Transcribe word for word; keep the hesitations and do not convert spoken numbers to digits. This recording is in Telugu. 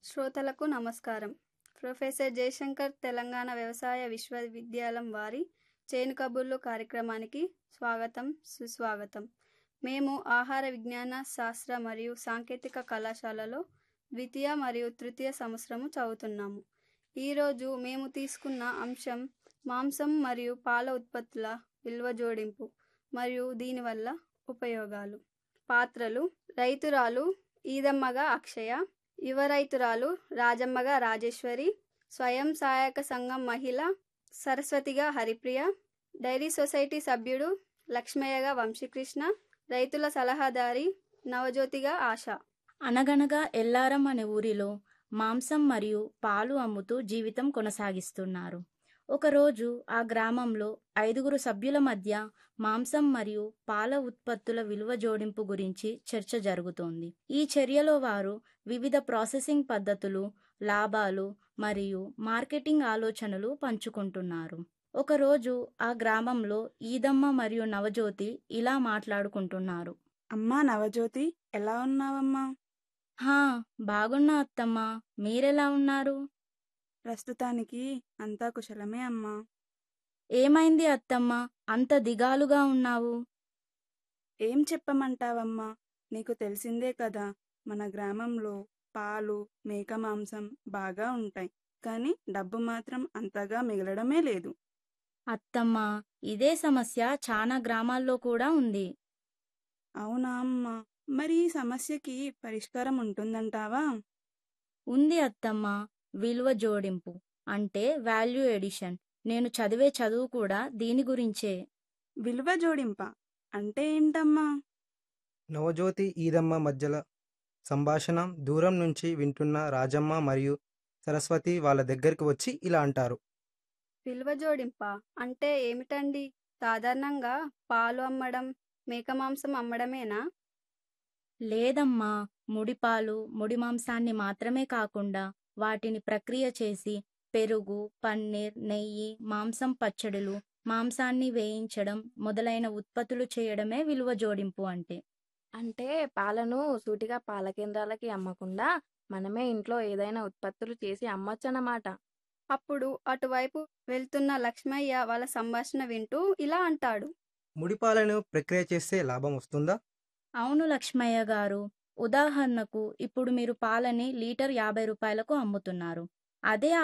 శ్రోతలకు నమస్కారం. ప్రొఫెసర్ జయశంకర్ తెలంగాణ వ్యవసాయ విశ్వవిద్యాలయం వారి చేను కబుర్లు కార్యక్రమానికి స్వాగతం, సుస్వాగతం. మేము ఆహార విజ్ఞాన శాస్త్ర మరియు సాంకేతిక కళాశాలలో ద్వితీయ మరియు తృతీయ సంవత్సరము చదువుతున్నాము. ఈరోజు మేము తీసుకున్న అంశం మాంసం మరియు పాల ఉత్పత్తుల విలువ జోడింపు మరియు దీనివల్ల ఉపయోగాలు. పాత్రలు: రైతురాలు ఈదమ్మగా అక్షయ, యువ రైతురాలు రాజమ్మగా రాజేశ్వరి, స్వయం సహాయక సంఘం మహిళ సరస్వతిగా హరిప్రియ, డైరీ సొసైటీ సభ్యుడు లక్ష్మయ్యగా వంశీకృష్ణ, రైతుల సలహాదారి నవజ్యోతిగా ఆశ. అనగనగా ఎల్లారం అనే ఊరిలో మాంసం మరియు పాలు అమ్ముతూ జీవితం కొనసాగిస్తున్నారు. ఒకరోజు ఆ గ్రామంలో ఐదుగురు సభ్యుల మధ్య మాంసం మరియు పాల ఉత్పత్తుల విలువ జోడింపు గురించి చర్చ జరుగుతోంది. ఈ చర్యలో వారు వివిధ ప్రాసెసింగ్ పద్ధతులు, లాభాలు మరియు మార్కెటింగ్ ఆలోచనలు పంచుకుంటున్నారు. ఒకరోజు ఆ గ్రామంలో ఈదమ్మ మరియు నవజ్యోతి ఇలా మాట్లాడుకుంటున్నారు. అమ్మా నవజ్యోతి, ఎలా ఉన్నావమ్మా? హా బాగున్నా అత్తమ్మా, మీరెలా ఉన్నారు? ప్రస్తుతానికి అంతా కుశలమే అమ్మా. ఏమైంది అత్తమ్మ, అంత దిగాలుగా ఉన్నావు? ఏం చెప్పమంటావమ్మా, నీకు తెలిసిందే కదా, మన గ్రామంలో పాలు, మేక మాంసం బాగా ఉంటాయి, కానీ డబ్బు మాత్రం అంతగా మిగలడమే లేదు. అత్తమ్మ, ఇదే సమస్య చాలా గ్రామాల్లో కూడా ఉంది. అవునా అమ్మా, మరి ఈ సమస్యకి పరిష్కారం ఉంటుందంటావా? ఉంది అత్తమ్మ, విలువ జోడింపు అంటే వాల్యూ ఎడిషన్. నేను చదివే చదువు కూడా దీని గురించే. విలువ జోడింప అంటే ఏంటమ్మా? నవజ్యోతి ఈదమ్మ మధ్యల సంభాషణ దూరం నుంచి వింటున్న రాజమ్మ మరియు సరస్వతి వాళ్ళ దగ్గరికి వచ్చి ఇలా అంటారు. విలువ జోడింప అంటే ఏమిటండి? సాధారణంగా పాలు అమ్మడం, మేక మాంసం అమ్మడమేనా? లేదమ్మా, ముడిపాలు, ముడి మాంసాన్ని మాత్రమే కాకుండా వాటిని ప్రక్రియ చేసి పెరుగు, పన్నీర్, నెయ్యి, మాంసం పచ్చడులు, మాంసాన్ని వేయించడం మొదలైన ఉత్పత్తులు చేయడమే విలువ జోడింపు అంటే. అంటే పాలను సూటిగా పాల కేంద్రాలకి అమ్మకుండా మనమే ఇంట్లో ఏదైనా ఉత్పత్తులు చేసి అమ్మొచ్చన్నమాట. అప్పుడు అటువైపు వెళ్తున్న లక్ష్మయ్య వాళ్ళ సంభాషణ వింటూ ఇలా అంటాడు. ముడిపాలను ప్రక్రియ చేస్తే లాభం వస్తుందా? అవును లక్ష్మయ్య గారు, ఉదాహరణకు ఇప్పుడు మీరు పాలని లీటర్ యాభై రూపాయలకు అమ్ముతున్నారు. అదే